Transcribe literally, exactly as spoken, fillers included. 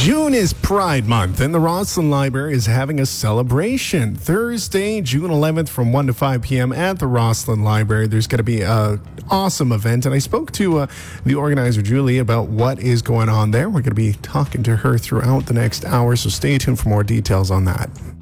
June is Pride Month, and the Rosslyn Library is having a celebration. Thursday, June eleventh from one to five p.m. at the Rosslyn Library. There's going to be an awesome event, and I spoke to uh, the organizer, Julie, about what is going on there. We're going to be talking to her throughout the next hour, so stay tuned for more details on that.